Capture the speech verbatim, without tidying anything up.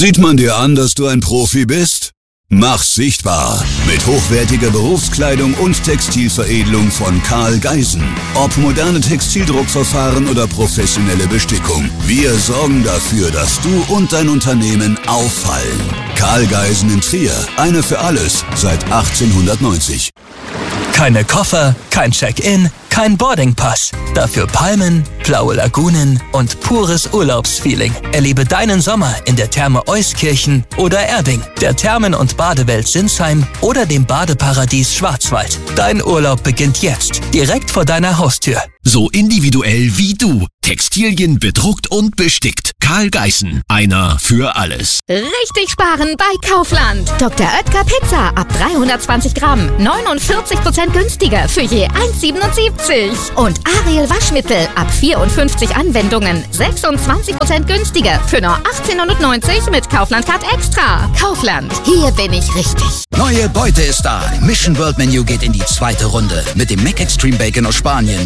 Sieht man dir an, dass du ein Profi bist? Mach's sichtbar mit hochwertiger Berufskleidung und Textilveredelung von Karl Geisen. Ob moderne Textildruckverfahren oder professionelle Bestickung. Wir sorgen dafür, dass du und dein Unternehmen auffallen. Karl Geisen in Trier. Eine für alles seit achtzehnhundertneunzig. Keine Koffer, kein Check-in, kein Boardingpass. Dafür Palmen, blaue Lagunen und pures Urlaubsfeeling. Erlebe deinen Sommer in der Therme Euskirchen oder Erding, der Thermen- und Badewelt Sinsheim oder dem Badeparadies Schwarzwald. Dein Urlaub beginnt jetzt, direkt vor deiner Haustür. So individuell wie du. Textilien bedruckt und bestickt. Karl Geisen. Einer für alles. Richtig sparen bei Kaufland. Doktor Oetker Pizza ab dreihundertzwanzig Gramm. neunundvierzig Prozent günstiger für je eins Komma siebenundsiebzig. Und Ariel Waschmittel ab vierundfünfzig Anwendungen. sechsundzwanzig Prozent günstiger für nur achtzehnhundertneunzig mit Kaufland Card Extra. Kaufland. Hier bin ich richtig. Neue Beute ist da. Mission World Menu geht in die zweite Runde. Mit dem Mac Extreme Bacon aus Spanien.